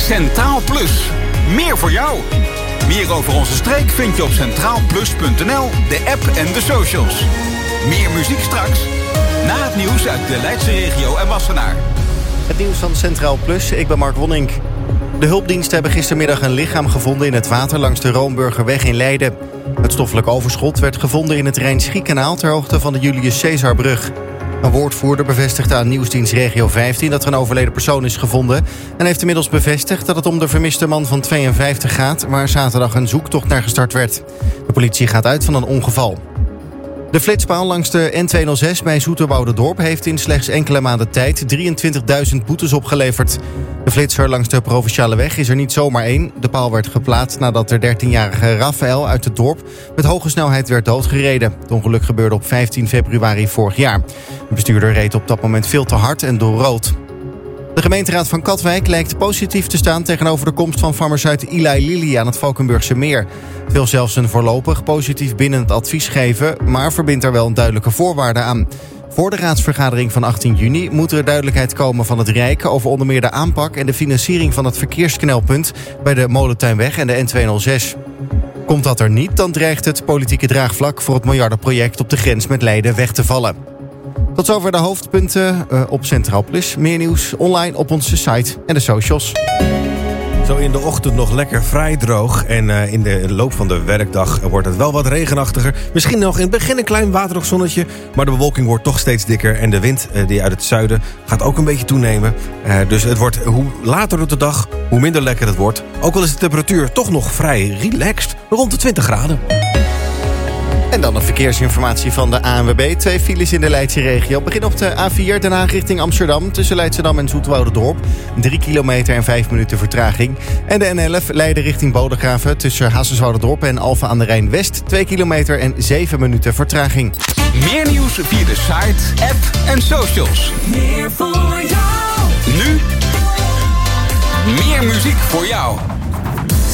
Centraal Plus. Meer voor jou. Meer over onze streek vind je op centraalplus.nl, de app en de socials. Meer muziek straks. Na het nieuws uit de Leidse regio en Wassenaar. Het nieuws van Centraal Plus, ik ben Mark Wonnink. De hulpdiensten hebben gistermiddag een lichaam gevonden in het water langs de Roomburgerweg in Leiden. Het stoffelijk overschot werd gevonden in het Rijn-Schiekanaal ter hoogte van de Julius Caesarbrug. Een woordvoerder bevestigde aan Nieuwsdienst Regio 15 dat er een overleden persoon is gevonden en heeft inmiddels bevestigd dat het om de vermiste man van 52 gaat, waar zaterdag een zoektocht naar gestart werd. De politie gaat uit van een ongeval. De flitspaal langs de N206 bij Zoeterwouderdorp heeft in slechts enkele maanden tijd 23.000 boetes opgeleverd. De flitser langs de Provinciale Weg is er niet zomaar één. De paal werd geplaatst nadat de 13-jarige Raphaël uit het dorp met hoge snelheid werd doodgereden. Het ongeluk gebeurde op 15 februari vorig jaar. De bestuurder reed op dat moment veel te hard en door rood. De gemeenteraad van Katwijk lijkt positief te staan tegenover de komst van farmaceut Eli Lilly aan het Valkenburgse Meer. Het wil zelfs een voorlopig positief bindend advies geven, maar verbindt er wel een duidelijke voorwaarde aan. Voor de raadsvergadering van 18 juni moet er duidelijkheid komen van het Rijk over onder meer de aanpak en de financiering van het verkeersknelpunt bij de Molentuinweg en de N206. Komt dat er niet, dan dreigt het politieke draagvlak voor het miljardenproject op de grens met Leiden weg te vallen. Tot zover de hoofdpunten op Centraal Plus. Meer nieuws online op onze site en de socials. Zo in de ochtend nog lekker vrij droog. En in de loop van de werkdag wordt het wel wat regenachtiger. Misschien nog in het begin een klein waterig zonnetje. Maar de bewolking wordt toch steeds dikker. En de wind die uit het zuiden gaat ook een beetje toenemen. Dus het wordt hoe later op de dag, hoe minder lekker het wordt. Ook al is de temperatuur toch nog vrij relaxed. Rond de 20 graden. En dan de verkeersinformatie van de ANWB. 2 files in de Leidse regio. Begin op de A4 Den Haag richting Amsterdam. Tussen Leidschendam en Zoetwouderdorp. 3 kilometer en 5 minuten vertraging. En de N11 Leiden richting Bodegraven. Tussen Hazerswouderdorp en Alphen aan de Rijn West. 2 kilometer en 7 minuten vertraging. Meer nieuws via de site, app en socials. Meer voor jou. Nu meer muziek voor jou.